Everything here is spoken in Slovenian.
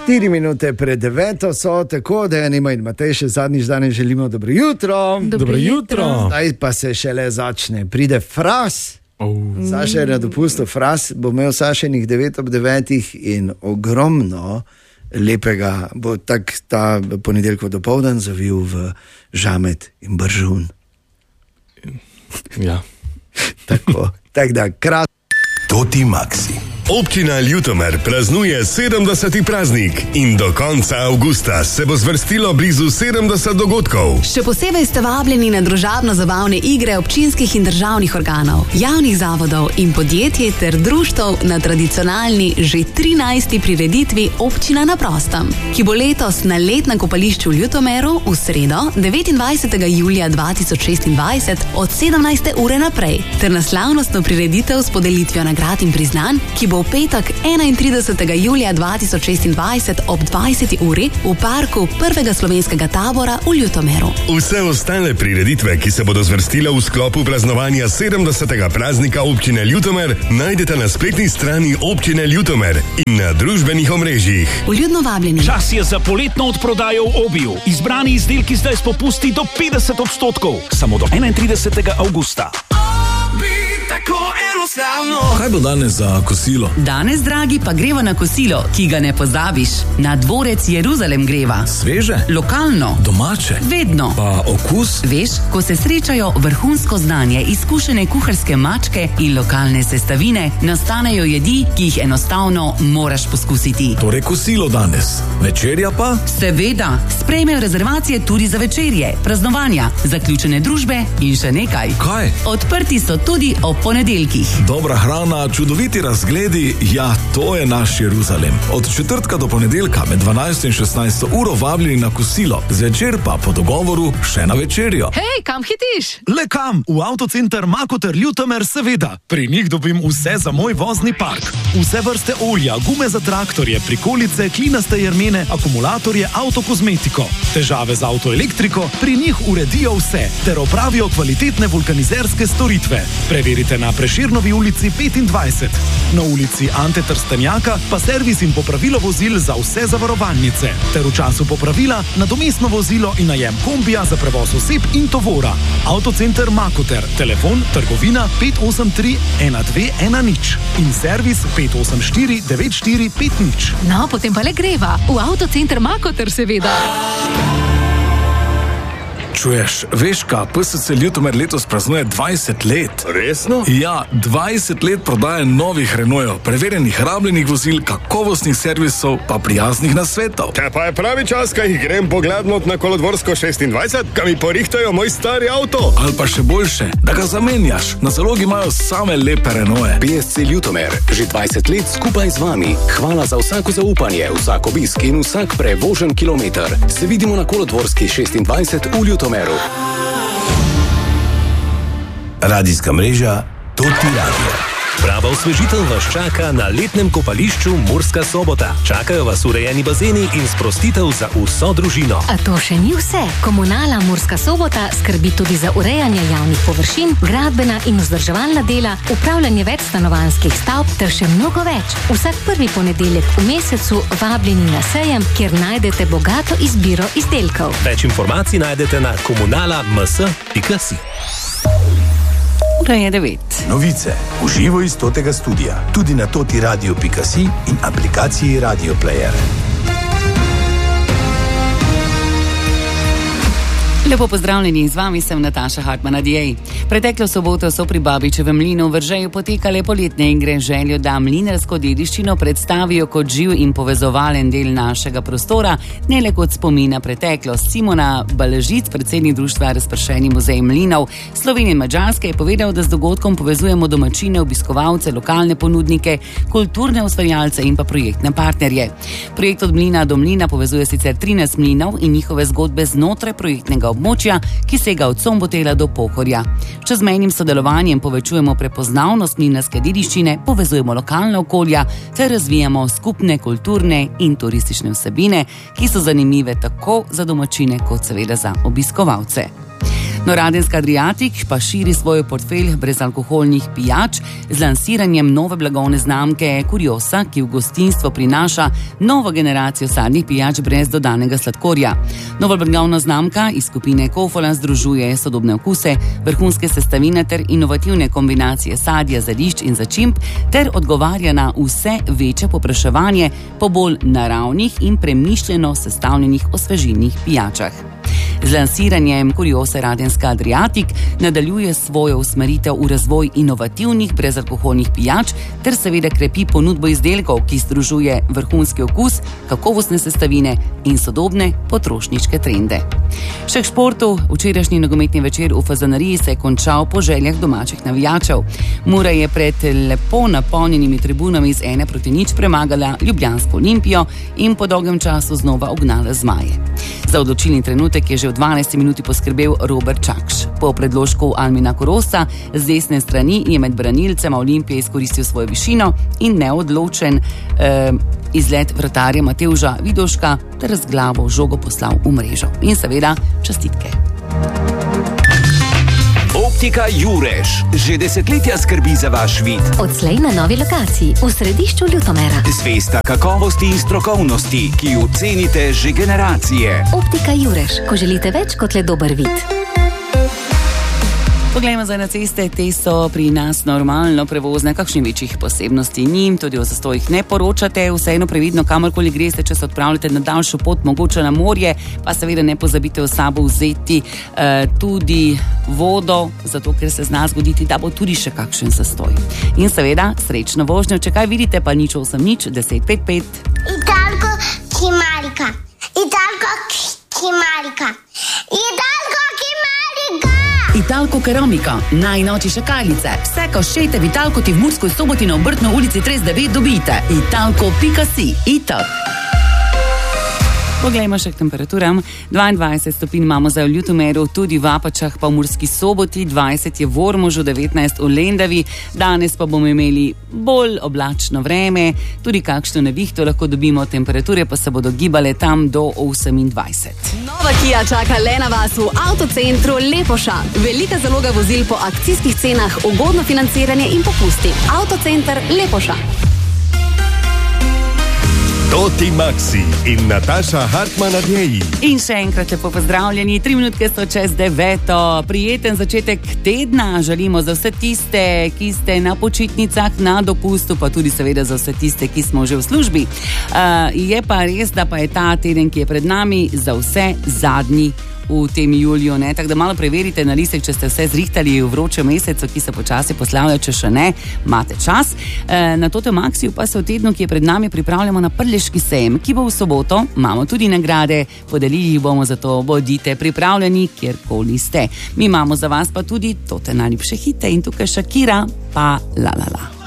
4 minute pred 9 so, tako da Nima in Matej še zadnjič danes želimo dobro jutro. Dobro jutro. Zdaj pa se šele začne. Pride Fras. Saša je na dopustu. Fras bo imel Sašenih 9 ob 9 in ogromno lepega bo tak ta ponedeljkov dopoldan zavil v Žamet in Bržun. Ja. Tako da Toti Maxi. Občina Ljutomer praznuje 70. praznik in do konca avgusta se bo zvrstilo blizu 70 dogodkov. Še posebej ste vabljeni na družabno-zabavne igre občinskih in državnih organov, javnih zavodov in podjetij ter društev na tradicionalni že 13. prireditvi Občina na prostem, ki bo letos na letnem kopališču v Ljutomeru v sredo 29. julija 2026 od 17. ure naprej, ter na slavnostno prireditev s podelitvijo nagrad in priznanj, ki bo v petek 31. julija 2026 ob 20. uri v parku prvega slovenskega tabora v Ljutomeru. Vse ostale prireditve, ki se bodo zvrstile v sklopu praznovanja 70. praznika Občine Ljutomer, najdete na spletni strani Občine Ljutomer in na družbenih omrežjih. Vljudno vabljeni. Čas je za poletno odprodajo v Obiju. Izbrani izdelki zdaj s popusti do 50%. Samo do 31. avgusta. Kaj bo danes za kosilo? Danes, dragi, pa greva na kosilo, ki ga ne pozabiš. Na dvorec Jeruzalem greva. Sveže? Lokalno. Domače? Vedno. Pa okus? Veš, ko se srečajo vrhunsko znanje, izkušene kuharske mačke in lokalne sestavine, nastanejo jedi, ki jih enostavno moraš poskusiti. Torej kosilo danes. Večerja pa? Seveda, sprejmejo rezervacije tudi za večerje, praznovanja, zaključene družbe in še nekaj. Kaj? Odprti so tudi ob ponedeljkih. Dobra hrana, čudoviti razgledi, ja, to je naš Jeruzalem. Od četrtka do ponedeljka med 12 in 16 uro vabljeni na kosilo, zvečer pa po dogovoru še na večerjo. Hej, kam hitiš? Le kam? V avtocenter Makoter Ljutomer, seveda. Pri njih dobim vse za moj vozni park. Vse vrste olja, gume za traktorje, prikolice, klinaste jermene, akumulatorje, avtokozmetiko. Težave z avtoelektriko, pri njih uredijo vse, ter opravijo kvalitetne vulkanizerske storitve. Preverite na Prešernovi ulici 25. Na ulici Ante Trstenjaka pa servis in popravilo vozil za vse zavarovalnice. Ter v času popravila nadomestno vozilo in najem kombija za prevoz oseb in tovora. Avtocenter Makoter, telefon trgovina 583 1210 in servis 584 9450. No, potem pa le greva. V avtocenter Makoter, seveda. Čuješ, veš kaj, PSC Ljutomer letos praznuje 20 let. Resno? Ja, 20 let prodaje novih Renaultov, preverjenih rabljenih vozil, kakovostnih servisov, pa prijaznih nasvetov. Te pa je pravi čas, kaj jih grem poglednot na Kolodvorsko 26, kaj mi porihtajo moj stari avto. Ali pa še boljše, da ga zamenjaš. Na zalogi imajo same lepe Renaultove. PSC Ljutomer, že 20 let skupaj z vami. Hvala za vsako zaupanje, vsak obisk in vsak prevožen kilometer. Se vidimo na Kolodvorski 26 v Ljutomeru. Radijska mreža Toti Radio. Prava osvežitev vas čaka na letnem kopališču Murska Sobota. Čakajo vas urejeni bazeni in sprostitev za vso družino. A to še ni vse. Komunala Murska Sobota skrbi tudi za urejanje javnih površin, gradbena in vzdrževalna dela, upravljanje večstanovanjskih stavb ter še mnogo več. Vsak prvi ponedeljek v mesecu vabljeni na sejem, kjer najdete bogato izbiro izdelkov. Več informacij najdete na komunala.ms.si. Ura je 9. Novice v živo iz Totega studia, tudi na totiradio.si in aplikaciji Radio Player. Lepo pozdravljeni, z vami sem Nataša Hartmann-Adjej. Preteklo soboto so pri Babičevem mlinu v Veržeju potekale poletne igre željo, da mlinarsko dediščino predstavijo kot živ in povezovalen del našega prostora, ne le kot spomin na preteklost. Simona Baležic, predsednik društva Razpršeni muzej mlinov Slovenije in Madžarske, je povedal, da z dogodkom povezujemo domačine, obiskovalce, lokalne ponudnike, kulturne ustvarjalce in pa projektne partnerje. Projekt Od mlina do mlina povezuje sicer 13 mlinov in njihove zgodbe znotraj projektnega območja, ki sega od Sombotela do Pohorja. S čezmejnim sodelovanjem povečujemo prepoznavnost mlinarske dediščine, povezujemo lokalna okolja ter razvijamo skupne kulturne in turistične vsebine, ki so zanimive tako za domačine kot seveda za obiskovalce. No, Radenska Adriatic pa širi svoj portfelj brezalkoholnih pijač z lansiranjem nove blagovne znamke Curiosa, ki v gostinstvo prinaša novo generacijo sadnih pijač brez dodanega sladkorja. Nova blagovna znamka iz skupine Kofola združuje sodobne okuse, vrhunske sestavine ter inovativne kombinacije sadja, zelišč in začimb ter odgovarja na vse večje povpraševanje po bolj naravnih in premišljeno sestavljenih osvežilnih pijačah. Z lansiranjem Curiosa Radenska Adriatic nadaljuje svojo usmeritev v razvoj inovativnih brezalkoholnih pijač ter seveda krepi ponudbo izdelkov, ki združuje vrhunski okus, kakovostne sestavine in sodobne potrošniške trende. Še k športu, včerajšnji nogometni večer v Fazaneriji se je končal po željah domačih navijačev. Mura je pred lepo napolnjenimi tribunami z 1-0 premagala ljubljansko Olimpijo in po dolgem času znova ugnala zmaje. Za odločilni trenutek je že v 12. minuti poskrbel Robert Čakš. Po predložku Almina Korosa z desne strani je med branilcema Olimpije izkoristil svojo višino in neodločen izlet vratarja Matevža Vidoška ter z glavo žogo poslal v mrežo. In seveda čestitke. Optika Jurež že desetletja skrbi za vaš vid. Odslej na novi lokaciji v središču Ljutomera. Zvesta kakovosti in strokovnosti, ki jo cenite že generacije. Optika Jurež, ko želite več kot le dober vid. Poglejmo zdaj na ceste, te so pri nas normalno prevozne, kakšnih večjih posebnosti ni, tudi o zastojih ne poročate, vseeno previdno kamorkoli greste, če se odpravljate na daljšo pot, mogoče na morje, pa seveda ne pozabite v sabo vzeti tudi vodo, zato ker se zna zgoditi, da bo tudi še kakšen zastoj. In seveda srečno vožnjo, če kaj vidite, pa 080 1055. Italko Kimarika. Italko Kimarika. Italko Kimarika. Italko Keramika, najnovejše šakalice. Vse, kar šejete v Italko, ti v Murskoj Soboti na Obrtno ulici 39 dobite. Italko.si. Italko. Poglejmo še k temperaturam. 22 stopinj imamo zdaj v Ljutomeru, tudi v Apačah pa v Murski Soboti, 20 je v Ormožu, 19 v Lendavi. Danes pa bomo imeli bolj oblačno vreme, tudi kakšno nevihto lahko dobimo, temperature pa se bodo gibale tam do 28. Nova Kia čaka le na vas v avtocentru Lepoša. Velika zaloga vozil po akcijskih cenah, ugodno financiranje in popusti. Avtocenter Lepoša. Toti Maxi in Nataša Hartman na dneji. In še enkrat lepo pozdravljeni, 3 minutke so čez 9. Prijeten začetek tedna želimo za vse tiste, ki ste na počitnicah, na dopustu, pa tudi seveda za vse tiste, ki smo že v službi. Je pa res, da pa je ta teden, ki je pred nami, za vse zadnji v tem juliju, ne? Tako da malo preverite na listek, če ste vse zrihtali v vročem mesecu, ki se počasi poslavlja, če še ne, imate čas. Na Tote Maxiju pa se v tednu, ki je pred nami, pripravljamo na Prleški sejem, ki bo v soboto, imamo tudi nagrade, podelili jih bomo, zato bodite pripravljeni, kjerkoli ste. Mi imamo za vas pa tudi Tote najljubše hite in tukaj Shakira, pa la la la.